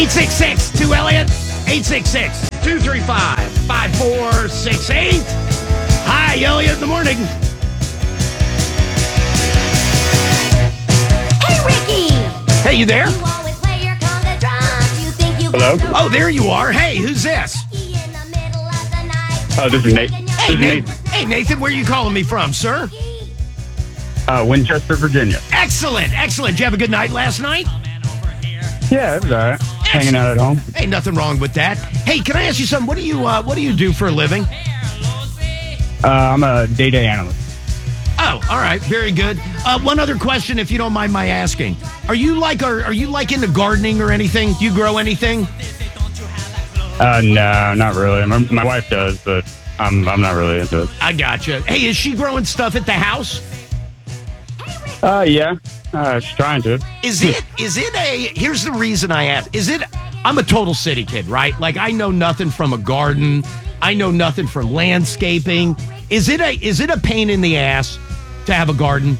866-2Elliot, 866-235-5468. Hi, Elliot in the morning. Hey, Ricky! Hey, you there? You always play your conga drums. You think you Hello? Oh, there you are. Hey, who's this? in the middle of the night. Oh, this is Nate. Hey, Nathan, where are you calling me from, sir? Winchester, Virginia. Excellent. Did you have a good night last night? Yeah, it was all right. Hanging out at home. Hey, nothing wrong with that. Hey, can I ask you something? What do you do for a living? I'm a data analyst. Oh, all right, very good. One other question, if you don't mind my asking: Are you like into gardening or anything? Do you grow anything? No, not really. My wife does, but I'm not really into it. I gotcha. Hey, is she growing stuff at the house? Yeah. She's trying to. Is it here's the reason I ask. I'm a total city kid, right? Like, I know nothing from a garden. I know nothing from landscaping. Is it a pain in the ass to have a garden?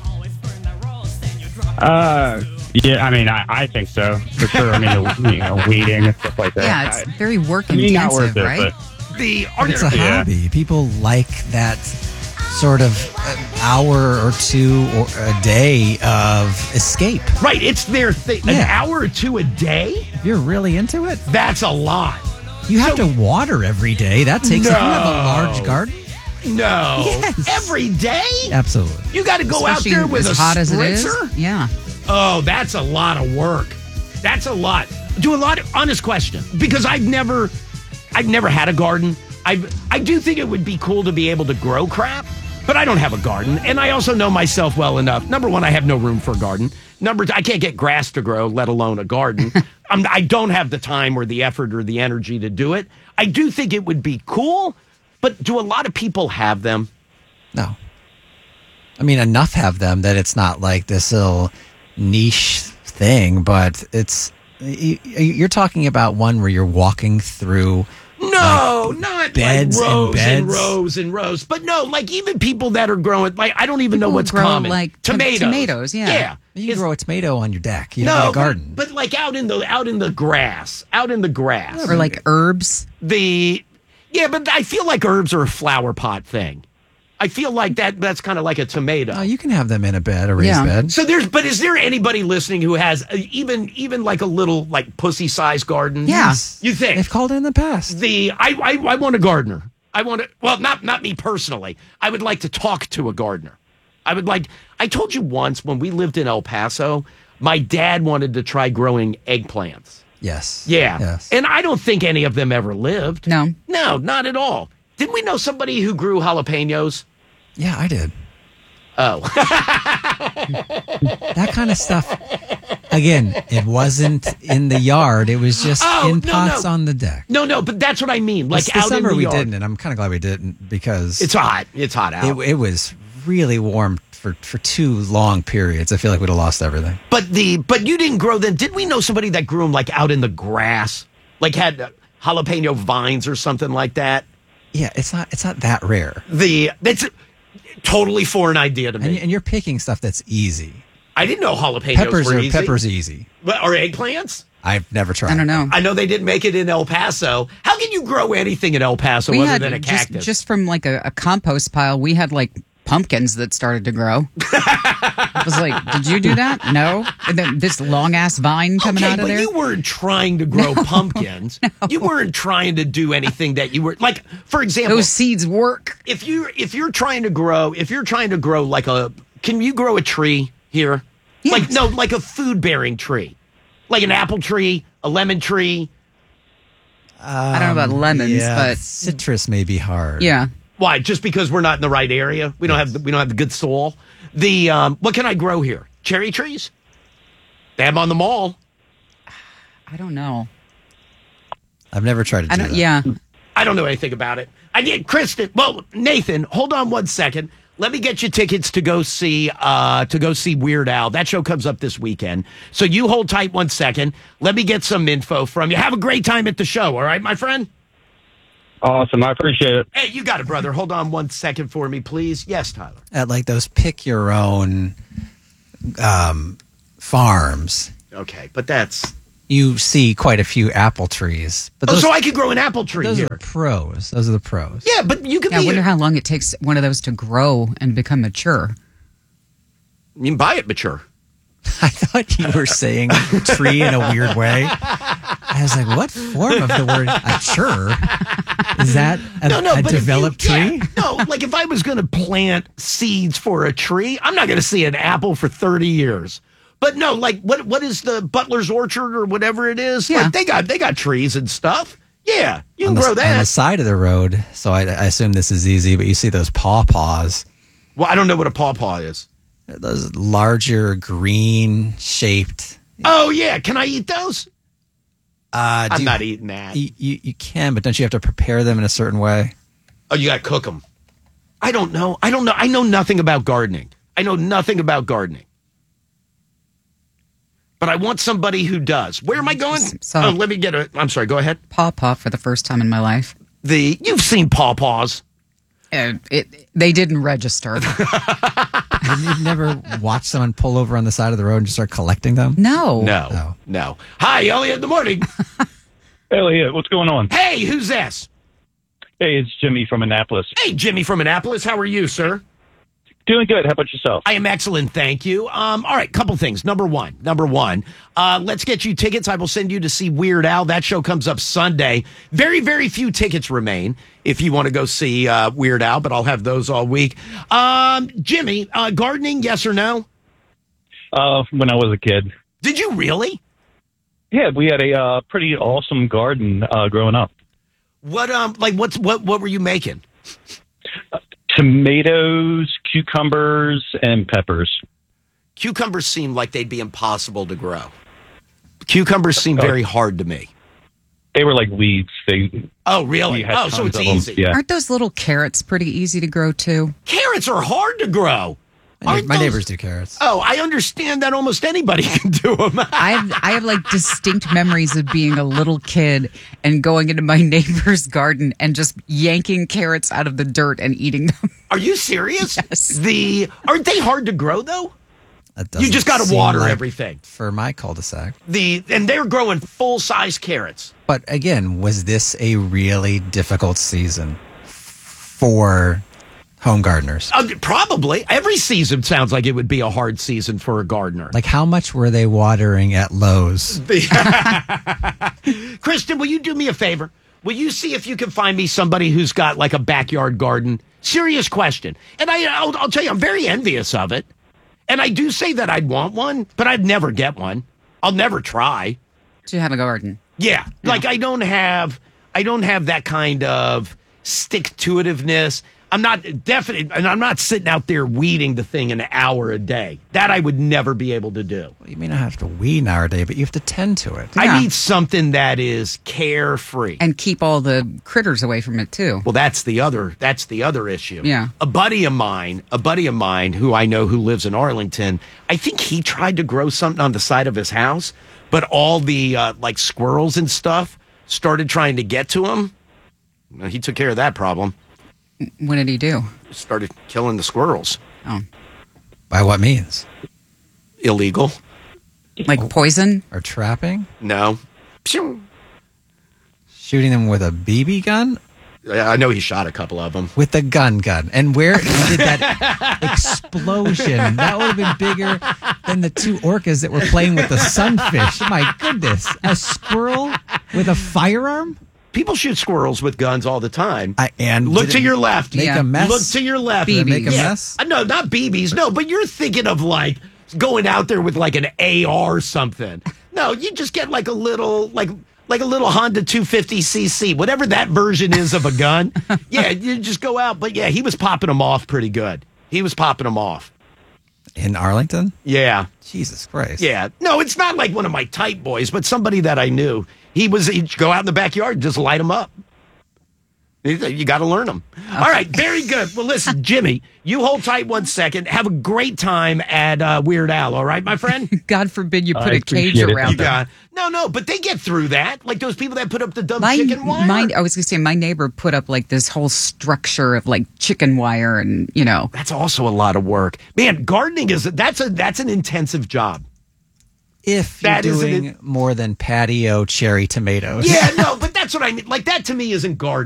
Yeah, I mean, I think so, for sure. I mean, weeding and stuff like that. Yeah, it's very work not intensive, worth it, right? It's a hobby. People like that sort of an hour or two or a day of escape. Right, it's their thing. An hour or two a day? If you're really into it, That's a lot. you have to water every day. That takes. If you have a large garden, No. Yes. Every day? absolutely. You got to go Especially out there with as a hot as it is. spritzer? Yeah. Oh, that's a lot of work. That's a lot. Honest question, because I've never had a garden. I do think it would be cool to be able to grow crap, but I don't have a garden, and I also know myself well enough. Number one, I have no room for a garden. Number two, I can't get grass to grow, let alone a garden. I don't have the time or the effort or the energy to do it. I do think it would be cool, but do a lot of people have them? No, I mean enough have them that it's not like this little niche thing, but it's you're talking about one where you're walking through. No, not beds like rows and beds. rows and rows. But no, like even people that are growing, like I don't even know People what's grow, common. like, tomatoes. tomatoes, yeah. Yeah. You can It's- grow a tomato on your deck. You no, have a garden. But like out in the grass. Or like herbs. But I feel like herbs are a flower pot thing. I feel like that's kind of like a tomato. Oh, you can have them in a bed, a raised Yeah. bed. So is there anybody listening who has even like a little like pussy sized garden? Yeah. Yes. You think? They've called it in the past. I want a gardener. Not me personally. I would like to talk to a gardener. I told you once when we lived in El Paso, my dad wanted to try growing eggplants. Yes. Yeah. Yes. And I don't think any of them ever lived. No. No, not at all. Didn't we know somebody who grew jalapenos? Yeah, I did. Oh. That kind of stuff. Again, it wasn't in the yard. It was just in pots on the deck. No, but that's what I mean. Like This out summer in the we yard. didn't, and I'm kind of glad we didn't because It's hot. It's hot out. it was really warm for 2 long periods. I feel like we'd have lost everything. But you didn't grow them. Did we know somebody that grew them like out in the grass? Like had jalapeno vines or something like that? Yeah, it's not that rare. That's a totally foreign idea to me. And you're picking stuff that's easy. I didn't know jalapenos were easy. Peppers easy. Or eggplants? I've never tried. I don't know. I know they didn't make it in El Paso. How can you grow anything in El Paso other than a cactus? just from like a compost pile, we had like pumpkins that started to grow. I was like, did you do that? No. And then this long ass vine coming out of but there. you weren't trying to grow pumpkins. No. You weren't trying to do anything that you were like. For example, Those seeds work. if you're trying to grow like can you grow a tree here? Yes. Like a food bearing tree, like an apple tree, a lemon tree. I don't know about lemons, but citrus may be hard. yeah. Why? Just because we're not in the right area? We don't have the good soil. What can I grow here? Cherry trees? They have them on the mall. I don't know. I've never tried to do that. Yeah. I don't know anything about it. I did, Kristen. Well, Nathan, hold on one second. Let me get you tickets to go see Weird Al. That show comes up this weekend. So you hold tight 1 second. Let me get some info from you. Have a great time at the show. All right, my friend. Awesome. I appreciate it. Hey, you got it, brother. Hold on 1 second for me, please. Yes, Tyler. At like those pick your own farms. Okay, but that's you see quite a few apple trees. But so I could grow an apple tree those here. are the pros. Those are the pros. Yeah, but you could Yeah, I be. wonder how long it takes one of those to grow and become mature. You can buy it mature. I thought you were saying tree in a weird way. I was like, what form of the word mature? Is that a But if developed tree? Yeah, no, like if I was going to plant seeds for a tree, I'm not going to see an apple for 30 years. But no, like what is the Butler's Orchard or whatever it is? Yeah. Like they got trees and stuff. Yeah, you can On the, grow that. on the side of the road. So I assume this is easy, but you see those pawpaws. Well, I don't know what a pawpaw is. Those larger green shaped. Oh yeah, can I eat those? I'm I'm not eating that. You can, but don't you have to prepare them in a certain way? Oh, you got to cook them. I don't know. I know nothing about gardening. I know nothing about gardening. But I want somebody who does. Where am I going? So- Let me get I'm sorry, go ahead. Pawpaw for the first time in my life. You've seen pawpaws. They didn't register. You've never watched someone pull over on the side of the road and just start collecting them? No. No. Hi, Elliot in the morning. Elliot, what's going on? Hey, who's this? Hey, it's Jimmy from Annapolis. Hey, Jimmy from Annapolis. How are you, sir? Doing good. How about yourself? I am excellent, thank you. All right, couple things. Number one, let's get you tickets. I will send you to see Weird Al. That show comes up Sunday. Very, very few tickets remain if you want to go see Weird Al, but I'll have those all week. Jimmy, gardening, yes or no? When I was a kid. Did you really? Yeah, we had a pretty awesome garden growing up. What were you making? Tomatoes, cucumbers, and peppers. Cucumbers seem like they'd be impossible to grow. Cucumbers seem very hard to me. They were like weeds. Oh, really? We had Oh, so tons it's of them. easy. Yeah. Aren't those little carrots pretty easy to grow too? Carrots are hard to grow. Aren't My those- neighbors do carrots. Oh, I understand that almost anybody can do them. I have like distinct memories of being a little kid and going into my neighbor's garden and just yanking carrots out of the dirt and eating them. Are you serious? Yes. Aren't they hard to grow though? That You doesn't just got to seem water like everything. For my cul-de-sac. And they're growing full size carrots. But again, was this a really difficult season for home gardeners? Probably every season sounds like it would be a hard season for a gardener. Like, how much were they watering at Lowe's? Kristen, will you do me a favor? Will you see if you can find me somebody who's got like a backyard garden? Serious question. And I'll tell you, I'm very envious of it. And I do say that I'd want one, but I'd never get one. I'll never try. To have a garden. Yeah. Like I don't have that kind of stick-to-itiveness. I'm not sitting out there weeding the thing an hour a day. That I would never be able to do. Well, you may not have to weed nowadays, but you have to tend to it. Yeah. I need something that is carefree. And keep all the critters away from it too. Well, that's the other issue. Yeah. A buddy of mine who I know who lives in Arlington, I think he tried to grow something on the side of his house, but all the like squirrels and stuff started trying to get to him. Well, he took care of that problem. What did he do? Started killing the squirrels. Oh, By what means? Illegal. like poison? Or trapping? No. Pew. Shooting them with a BB gun? I know he shot a couple of them. With the gun. And where did that explosion? That would have been bigger than the two orcas that were playing with the sunfish. My goodness. A squirrel with a firearm? People shoot squirrels with guns all the time. And Look did to it your left. Make Yeah. a mess? Look to your left. BBs. Make a Yeah. mess? No, not BBs. No, but you're thinking of like going out there with like an AR or something. No, you just get like a little like a little Honda 250cc, whatever that version is of a gun. Yeah, you just go out. But yeah, he was popping them off pretty good. He was popping them off. In Arlington? Yeah. Jesus Christ. Yeah. No, it's not like one of my type boys, but somebody that I knew. He'd go out in the backyard and just light them up. You got to learn them. All right, very good. Well, listen, Jimmy, you hold tight 1 second. Have a great time at Weird Al, all right, my friend? God forbid you put I a cage appreciate it. around them. No, but they get through that. Like those people that put up the dumb I chicken wire. was going to say, my neighbor put up like this whole structure of like chicken wire and, you know. That's also a lot of work. Man, gardening that's an intensive job. if you're That isn't doing more than patio cherry tomatoes. Yeah, no, but that's what I mean. Like, that to me isn't gardening.